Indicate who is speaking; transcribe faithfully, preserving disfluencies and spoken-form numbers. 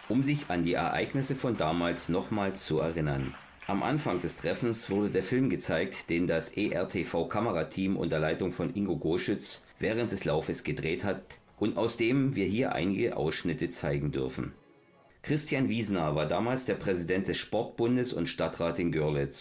Speaker 1: um sich an die Ereignisse von damals nochmals zu erinnern. Am Anfang des Treffens wurde der Film gezeigt, den das E R T V-Kamerateam unter Leitung von Ingo Goschütz während des Laufes gedreht hat und aus dem wir hier einige Ausschnitte zeigen dürfen. Christian Wiesner war damals der Präsident des Sportbundes und Stadtrat in Görlitz.